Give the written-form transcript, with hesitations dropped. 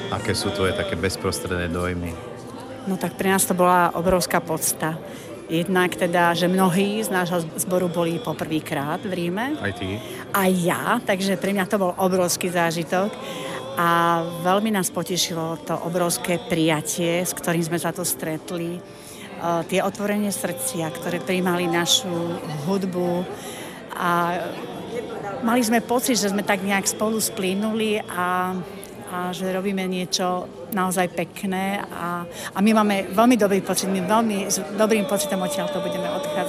Aké sú tvoje také bezprostredné dojmy? No tak pre nás to bola obrovská podsta. Jednak teda, že mnohí z nášho zboru boli poprvýkrát v Ríme. Aj ty? Aj ja, takže pre mňa to bol obrovský zážitok. A veľmi nás potešilo to obrovské prijatie, s ktorým sme sa tu stretli. Tie otvorenie srdcia, ktoré prijímali našu hudbu. A mali sme pocit, že sme tak nejak spolu splínuli a že robíme niečo naozaj pekné a my máme veľmi dobrý pocit, my veľmi s dobrým pocitom odtiaľ to budeme odchádzať.